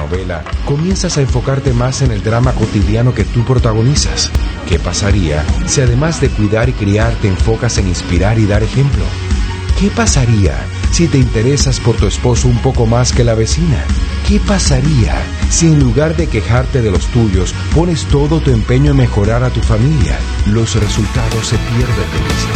novela, comienzas a enfocarte más en el drama cotidiano que tú protagonizas. ¿Qué pasaría si además de cuidar y criar te enfocas en inspirar y dar ejemplo? ¿Qué pasaría si te interesas por tu esposo un poco más que la vecina? ¿Qué pasaría si en lugar de quejarte de los tuyos, pones todo tu empeño en mejorar a tu familia? Los resultados se pierden de vista.